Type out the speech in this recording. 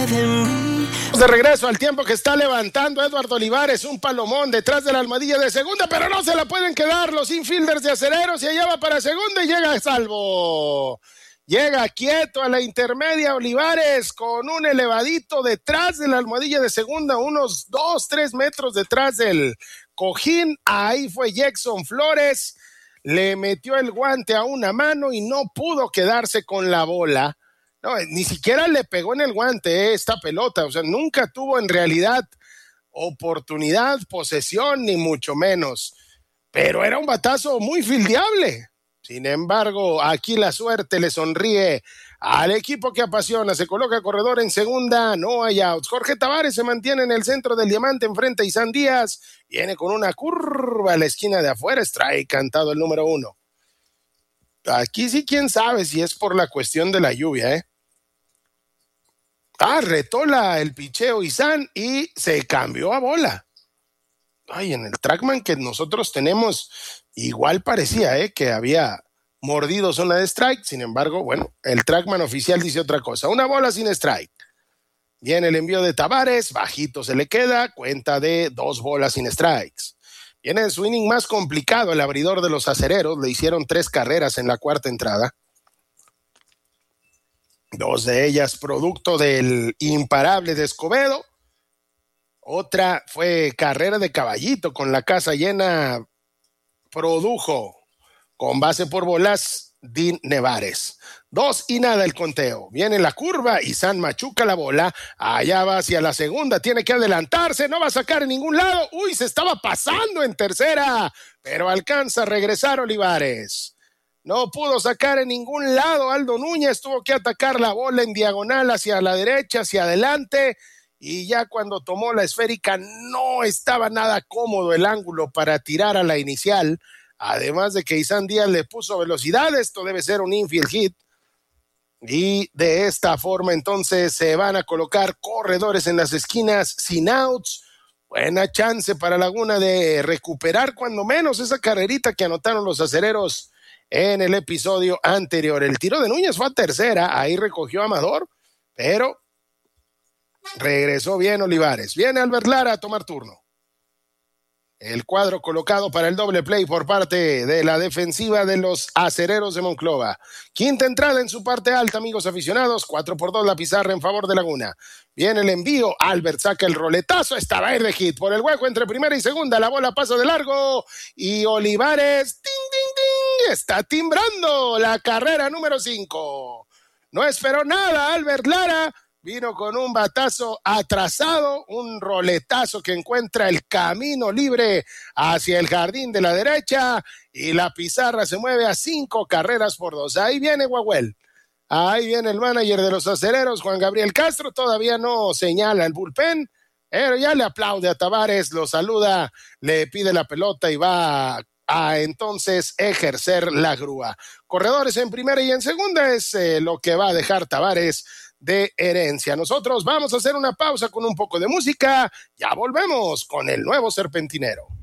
de mí. De regreso al tiempo que está levantando Eduardo Olivares, un palomón detrás de la almohadilla de segunda, pero no se la pueden quedar los infielders de Acereros y allá va para segunda y llega a salvo. Llega quieto a la intermedia Olivares con un elevadito detrás de la almohadilla de segunda, unos 2-3 metros detrás del cojín. Ahí fue Jackson Flores, le metió el guante a una mano y no pudo quedarse con la bola. No, ni siquiera le pegó en el guante esta pelota, o sea, nunca tuvo en realidad oportunidad, posesión, ni mucho menos. Pero era un batazo muy fildeable. Sin embargo, aquí la suerte le sonríe al equipo que apasiona. Se coloca corredor en segunda, no hay outs. Jorge Tavares se mantiene en el centro del diamante, enfrenta a Isan Díaz. Viene con una curva a la esquina de afuera, strike cantado el número 1. Aquí sí, quién sabe si es por la cuestión de la lluvia, retola el picheo Isan y se cambió a bola. Ay, en el TrackMan que nosotros tenemos, igual parecía que había mordido zona de strike. Sin embargo, bueno, el TrackMan oficial dice otra cosa. Una bola sin strike. Viene el envío de Tavares, bajito se le queda, cuenta de 2 bolas sin strikes. Viene su inning más complicado, el abridor de los Acereros. Le hicieron 3 carreras en la cuarta entrada. 2 de ellas producto del imparable de Escobedo. Otra fue carrera de Caballito con la casa llena. Produjo con base por bolas Dean Nevares. 2 y nada el conteo. Viene la curva y San machuca la bola. Allá va hacia la segunda. Tiene que adelantarse. No va a sacar en ningún lado. Uy, se estaba pasando en tercera. Pero alcanza a regresar Olivares. No pudo sacar en ningún lado. Aldo Núñez tuvo que atacar la bola en diagonal hacia la derecha, hacia adelante. Y ya cuando tomó la esférica no estaba nada cómodo el ángulo para tirar a la inicial. Además de que Isan Díaz le puso velocidad. Esto debe ser un infield hit. Y de esta forma entonces se van a colocar corredores en las esquinas sin outs. Buena chance para Laguna de recuperar cuando menos esa carrerita que anotaron los Acereros en el episodio anterior. El tiro de Núñez fue a tercera, ahí recogió a Amador, pero regresó bien Olivares. Viene Albert Lara a tomar turno. El cuadro colocado para el doble play por parte de la defensiva de los Acereros de Monclova. Quinta entrada en su parte alta, amigos aficionados. 4-2 la pizarra en favor de Laguna. Viene el envío. Albert saca el roletazo. Está verde hit por el hueco entre primera y segunda. La bola pasa de largo. Y Olivares, ¡ting, ting, ting! Está timbrando la carrera número 5. No esperó nada Albert Lara. Vino con un batazo atrasado, un roletazo que encuentra el camino libre hacia el jardín de la derecha y la pizarra se mueve a 5-2. Ahí viene Guaguel. Ahí viene el manager de los Acereros, Juan Gabriel Castro. Todavía no señala el bullpen, pero ya le aplaude a Tavares, lo saluda, le pide la pelota y va a entonces ejercer la grúa. Corredores en primera y en segunda es lo que va a dejar Tavares de herencia. Nosotros vamos a hacer una pausa con un poco de música. Ya volvemos con el nuevo Serpentinero.